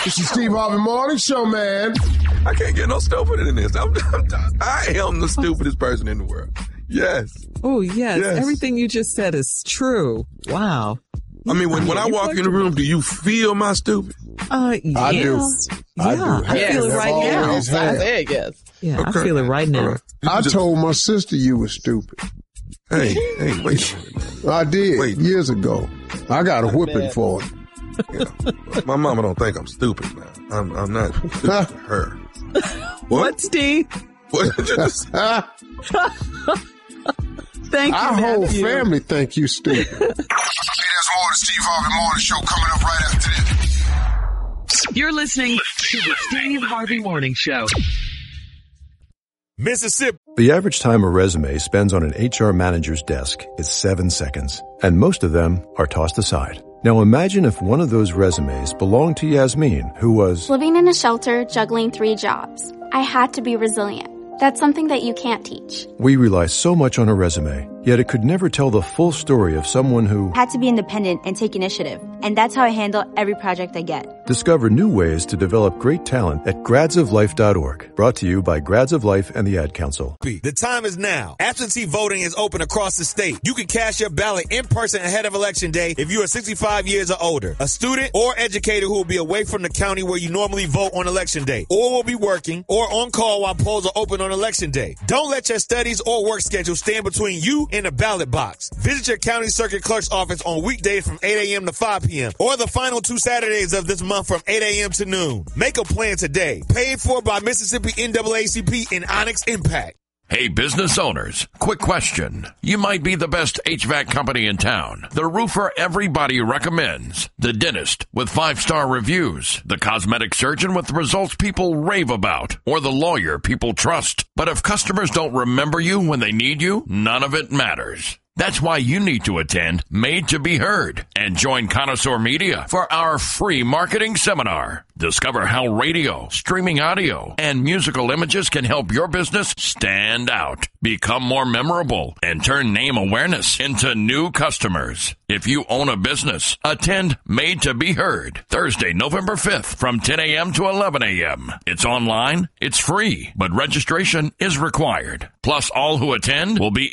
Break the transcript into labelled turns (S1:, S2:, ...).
S1: This is Steve Harvey Morning Show, man.
S2: I can't get no stupider than this. I am the stupidest person in the world. Yes.
S3: Oh, yes. Everything you just said is true. Wow.
S2: I mean, when I walk in the room, do you feel my stupid?
S3: Yes.
S1: I do.
S3: Yeah, I feel it right now.
S1: Always have.
S3: Yeah,
S2: Okay.
S3: I feel it right now.
S2: Right.
S1: I told my sister you were stupid.
S2: Hey, wait a minute.
S1: I did years ago. I got a whipping for it.
S2: Yeah. My mama don't think I'm stupid now. I'm not stupid to her.
S3: What, Steve?
S2: What did you just say?
S3: Thank you,
S1: Our whole
S3: nephew.
S1: family think you stupid.
S4: Hey, there's more of the Steve Harvey Morning Show coming up right after this.
S5: You're listening to the Steve Harvey Morning Show.
S6: Mississippi.
S7: The average time a resume spends on an HR manager's desk is 7 seconds, and most of them are tossed aside. Now imagine if one of those resumes belonged to Yasmin, who was
S8: living in a shelter, juggling 3 jobs. I had to be resilient. That's something that you can't teach.
S7: We rely so much on a resume, yet it could never tell the full story of someone who
S9: had to be independent and take initiative. And that's how I handle every project I get.
S7: Discover new ways to develop great talent at gradsoflife.org. Brought to you by Grads of Life and the Ad Council.
S6: The time is now. Absentee voting is open across the state. You can cast your ballot in person ahead of Election Day if you are 65 years or older, a student or educator who will be away from the county where you normally vote on Election Day, or will be working or on call while polls are open on Election Day. Don't let your studies or work schedule stand between you and the ballot box. Visit your county circuit clerk's office on weekdays from 8 a.m. to 5 p.m. or the final 2 Saturdays of this month from 8 a.m. to noon. Make a plan today. Paid for by Mississippi NAACP and Onyx Impact.
S10: Hey, business owners, quick question. You might be the best HVAC company in town, the roofer everybody recommends, the dentist with 5-star reviews, the cosmetic surgeon with results people rave about, or the lawyer people trust. But if customers don't remember you when they need you, none of it matters. That's why you need to attend Made to Be Heard and join Connoisseur Media for our free marketing seminar. Discover how radio, streaming audio, and musical images can help your business stand out, become more memorable, and turn name awareness into new customers. If you own a business, attend Made to Be Heard Thursday, November 5th from 10 a.m. to 11 a.m. It's online, it's free, but registration is required. Plus, all who attend will be